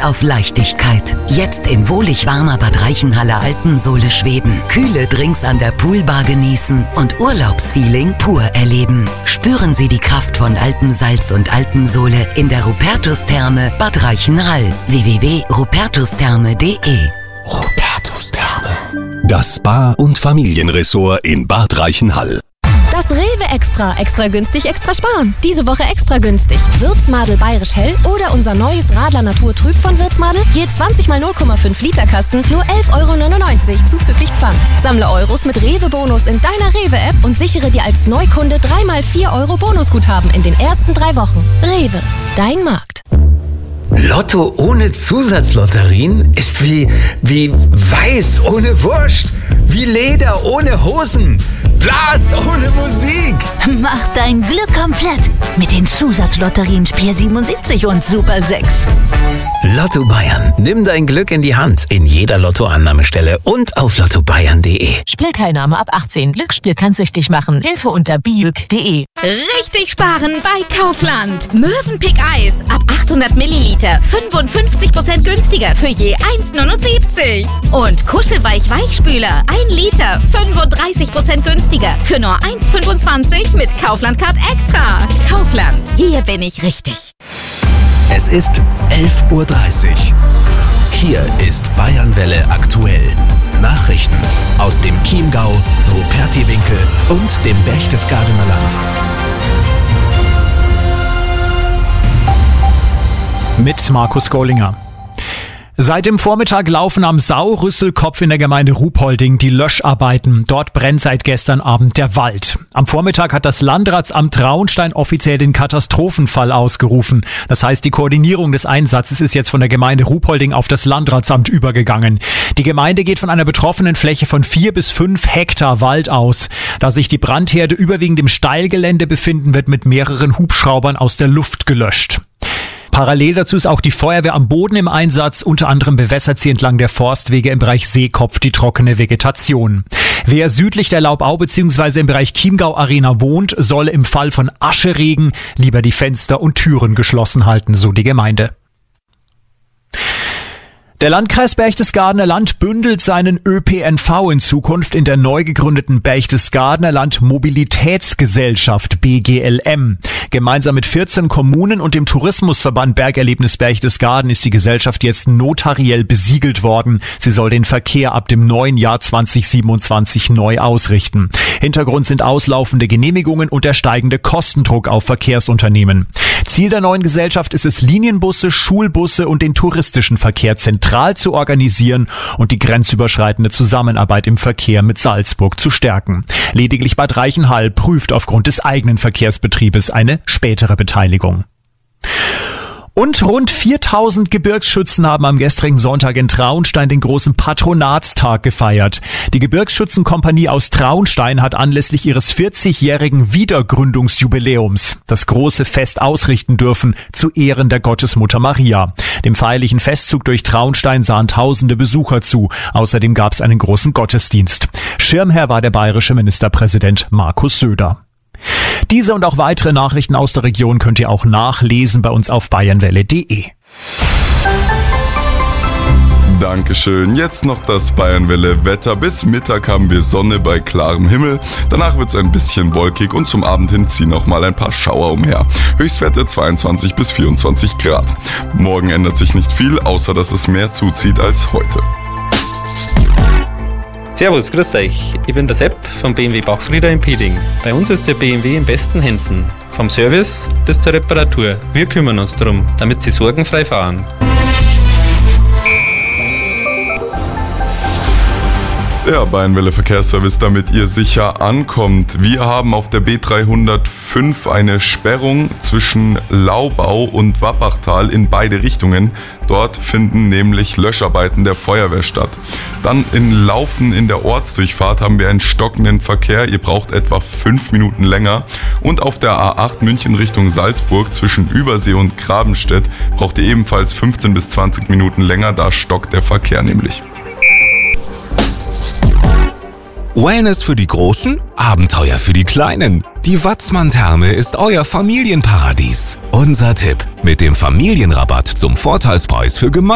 auf Leichtigkeit. Jetzt in wohlig warmer Bad Reichenhaller Alpensohle schweben, kühle Drinks an der Poolbar genießen und Urlaubsfeeling pur erleben. Spüren Sie die Kraft von Alpensalz und Alpensohle in der Rupertus-Therme Bad Reichenhall. www.rupertustherme.de. Rupertus Therme. Das Spa- und Familienressort in Bad Reichenhall. Das Rewe Extra günstig, extra sparen. Diese Woche extra günstig. Wirtsmadel Bayerisch Hell oder unser neues Radler Natur Trüb von Wirtsmadel. Je 20 mal 0,5 Liter Kasten, nur 11,99 € zuzüglich Pfand. Sammle Euros mit Rewe-Bonus in deiner Rewe-App und sichere dir als Neukunde 3 mal 4 € Bonusguthaben in den ersten 3 Wochen. Rewe, dein Markt. Lotto ohne Zusatzlotterien ist wie Weiß ohne Wurst, wie Leder ohne Hosen, Blas ohne Musik. Mach dein Glück komplett mit den Zusatzlotterien Spiel 77 und Super 6. Lotto Bayern. Nimm dein Glück in die Hand. In jeder Lottoannahmestelle und auf lottobayern.de. Spielteilnahme ab 18. Glücksspiel kann süchtig machen. Hilfe unter biüg.de. Richtig sparen bei Kaufland. Mövenpick Eis ab 800 Milliliter 55% günstiger für je 1,79 €. Und Kuschelweich Weichspüler 1 Liter 35% günstiger für nur 1,25 € mit Kaufland Card Extra. Kaufland. Hier bin ich richtig. Es ist 11:30 Uhr. Hier ist Bayernwelle aktuell. Nachrichten aus dem Chiemgau, Rupertiwinkel und dem Berchtesgadener Land. Mit Markus Gollinger. Seit dem Vormittag laufen am Sau-Rüsselkopf in der Gemeinde Ruhpolding die Löscharbeiten. Dort brennt seit gestern Abend der Wald. Am Vormittag hat das Landratsamt Traunstein offiziell den Katastrophenfall ausgerufen. Das heißt, die Koordinierung des Einsatzes ist jetzt von der Gemeinde Ruhpolding auf das Landratsamt übergegangen. Die Gemeinde geht von einer betroffenen Fläche von 4 bis 5 Hektar Wald aus. Da sich die Brandherde überwiegend im Steilgelände befinden, wird mit mehreren Hubschraubern aus der Luft gelöscht. Parallel dazu ist auch die Feuerwehr am Boden im Einsatz. Unter anderem bewässert sie entlang der Forstwege im Bereich Seekopf die trockene Vegetation. Wer südlich der Laubau bzw. im Bereich Chiemgau Arena wohnt, soll im Fall von Ascheregen lieber die Fenster und Türen geschlossen halten, so die Gemeinde. Der Landkreis Berchtesgadener Land bündelt seinen ÖPNV in Zukunft in der neu gegründeten Berchtesgadener Land Mobilitätsgesellschaft BGLM. Gemeinsam mit 14 Kommunen und dem Tourismusverband Bergerlebnis Berchtesgaden ist die Gesellschaft jetzt notariell besiegelt worden. Sie soll den Verkehr ab dem neuen Jahr 2027 neu ausrichten. Hintergrund sind auslaufende Genehmigungen und der steigende Kostendruck auf Verkehrsunternehmen. Ziel der neuen Gesellschaft ist es, Linienbusse, Schulbusse und den touristischen Verkehr zentral zu organisieren und die grenzüberschreitende Zusammenarbeit im Verkehr mit Salzburg zu stärken. Lediglich Bad Reichenhall prüft aufgrund des eigenen Verkehrsbetriebes eine spätere Beteiligung. Und rund 4000 Gebirgsschützen haben am gestrigen Sonntag in Traunstein den großen Patronatstag gefeiert. Die Gebirgsschützenkompanie aus Traunstein hat anlässlich ihres 40-jährigen Wiedergründungsjubiläums das große Fest ausrichten dürfen zu Ehren der Gottesmutter Maria. Dem feierlichen Festzug durch Traunstein sahen tausende Besucher zu. Außerdem gab es einen großen Gottesdienst. Schirmherr war der bayerische Ministerpräsident Markus Söder. Diese und auch weitere Nachrichten aus der Region könnt ihr auch nachlesen bei uns auf bayernwelle.de. Dankeschön. Jetzt noch das Bayernwelle-Wetter. Bis Mittag haben wir Sonne bei klarem Himmel. Danach wird es ein bisschen wolkig und zum Abend hin ziehen noch mal ein paar Schauer umher. Höchstwerte 22 bis 24 Grad. Morgen ändert sich nicht viel, außer dass es mehr zuzieht als heute. Servus, grüß euch. Ich bin der Sepp vom BMW Bachfrieder in Pieding. Bei uns ist der BMW in besten Händen. Vom Service bis zur Reparatur. Wir kümmern uns darum, damit Sie sorgenfrei fahren. Der Bayernwelle Verkehrsservice, damit ihr sicher ankommt. Wir haben auf der B305 eine Sperrung zwischen Laubau und Wappachtal in beide Richtungen. Dort finden nämlich Löscharbeiten der Feuerwehr statt. Dann in Laufen in der Ortsdurchfahrt haben wir einen stockenden Verkehr. Ihr braucht etwa 5 Minuten länger. Und auf der A8 München Richtung Salzburg zwischen Übersee und Grabenstedt braucht ihr ebenfalls 15 bis 20 Minuten länger. Da stockt der Verkehr nämlich. Wellness für die Großen, Abenteuer für die Kleinen. Die Watzmann-Therme ist euer Familienparadies. Unser Tipp: mit dem Familienrabatt zum Vorteilspreis für